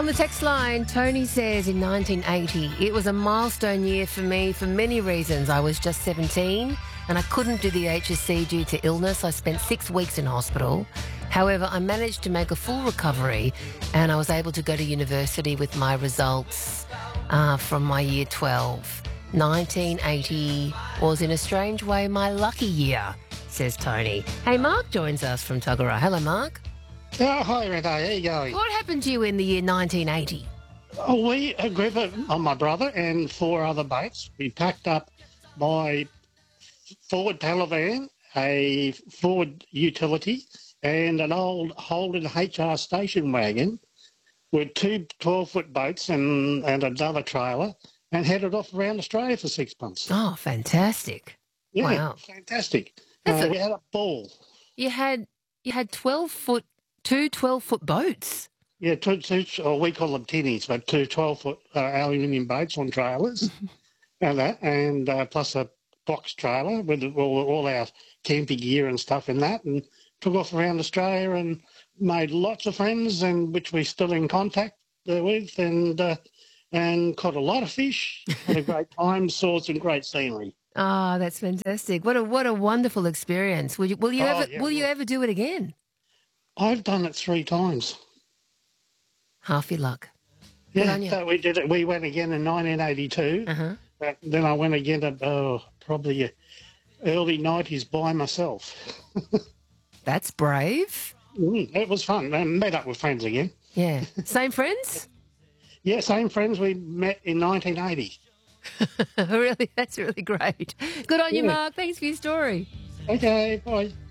the text line, Tony says in 1980, it was a milestone year for me for many reasons. I was just 17 and I couldn't do the HSC due to illness. I spent 6 weeks in hospital. However, I managed to make a full recovery and I was able to go to university with my results from my year 12. 1980 was in a strange way my lucky year, says Tony. Hey, Mark joins us from Tuggerah. Hello, Mark. Oh, hi, Renee. How you going? What happened to you in the year 1980? Oh, a group of my brother and 4 other mates, we packed up my Ford Palavan, a Ford utility, and an old Holden HR station wagon with 2 12-foot boats and another trailer, and headed off around Australia for 6 months. Oh, fantastic. Yeah, Wow. fantastic. That's We had a ball. You had 12-foot, 2 12-foot boats. Yeah, or we call them tinnies, but 2 12-foot aluminium boats on trailers, and plus a box trailer with all our camping gear and stuff in that, and took off around Australia and made lots of friends, and which we're still in contact with, and caught a lot of fish. Had a great time, saw some great scenery. Oh, that's fantastic. What a wonderful experience. Will you ever do it again? I've done it 3 times. Half your luck. Good on you. So we did it. We went again in 1982. Uh-huh. Then I went again at probably early 90s by myself. That's brave. It was fun. I met up with friends again. Yeah. Same friends? Yeah, same friends we met in 1980. Really? That's really great. Good on you, Mark. Thanks for your story. Okay, bye.